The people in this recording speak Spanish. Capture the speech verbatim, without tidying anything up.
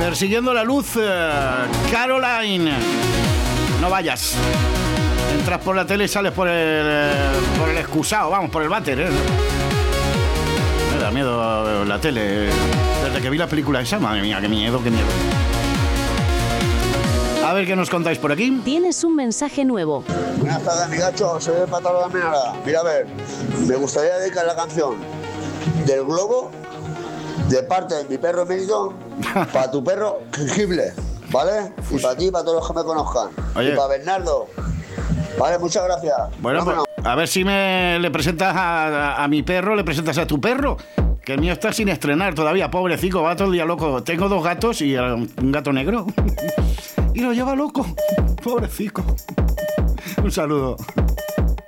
Persiguiendo la luz, eh, Caroline. No vayas. Entras por la tele y sales por el, eh, por el excusado, vamos, por el váter, ¿eh? Me da miedo la tele. Desde que vi la película esa, madre mía, qué miedo, qué miedo. A ver qué nos contáis por aquí. Tienes un mensaje nuevo. Buenas tardes, mi gacho, soy el patrón de la Menara. Mira, a ver, me gustaría dedicar la canción del Globo de parte de mi perro emérito para tu perro Jengible, ¿vale? Y para ti y para todos los que me conozcan. Oye. Y para Bernardo. Vale, muchas gracias. Bueno, pues, a ver si me le presentas a, a, a mi perro, le presentas a tu perro. Que el mío está sin estrenar todavía, pobrecito, va todo el día loco. Tengo dos gatos y un gato negro. Y lo lleva loco, pobrecito. Un saludo.